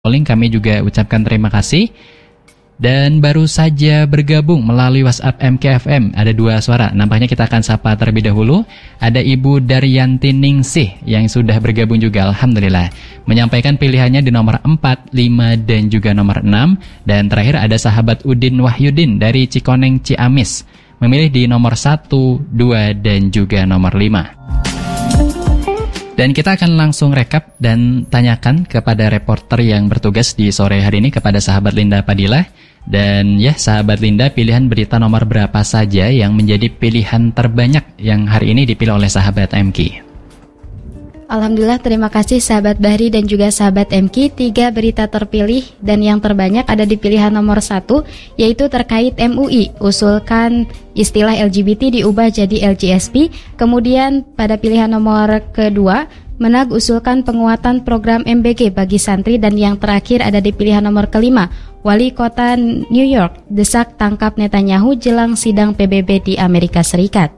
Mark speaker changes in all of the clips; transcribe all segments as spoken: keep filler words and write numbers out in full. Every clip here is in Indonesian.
Speaker 1: calling, kami juga ucapkan terima kasih. Dan baru saja bergabung melalui WhatsApp M K F M, ada dua suara. Nampaknya kita akan sapa terlebih dahulu. Ada Ibu Daryanti Ningsih yang sudah bergabung juga, Alhamdulillah. Menyampaikan pilihannya di nomor empat, lima, dan juga nomor enam. Dan terakhir ada sahabat Udin Wahyudin dari Cikoneng Ciamis, memilih di nomor satu, dua, dan juga nomor lima. Dan kita akan langsung rekap dan tanyakan kepada reporter yang bertugas di sore hari ini, kepada sahabat Linda Padilla. Dan ya, sahabat Linda, pilihan berita nomor berapa saja yang menjadi pilihan terbanyak yang hari ini dipilih oleh sahabat M K?
Speaker 2: Alhamdulillah, terima kasih sahabat Bahri dan juga sahabat M K. Tiga berita terpilih dan yang terbanyak ada di pilihan nomor satu, yaitu terkait M U I. Usulkan istilah L G B T diubah jadi L G S P. Kemudian pada pilihan nomor kedua, Menag usulkan penguatan program M B G bagi santri. Dan yang terakhir ada di pilihan nomor kelima, Wali Kota New York desak tangkap Netanyahu jelang sidang P B B di Amerika Serikat.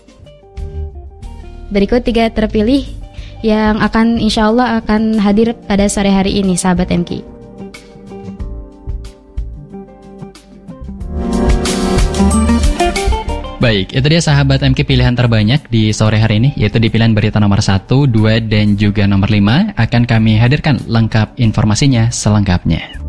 Speaker 2: Berikut tiga terpilih yang akan insya Allah akan hadir pada sore hari ini, sahabat M K.
Speaker 1: Baik, itu dia sahabat M K pilihan terbanyak di sore hari ini, yaitu di pilihan berita nomor satu, dua, dan juga nomor lima. Akan kami hadirkan lengkap informasinya selengkapnya.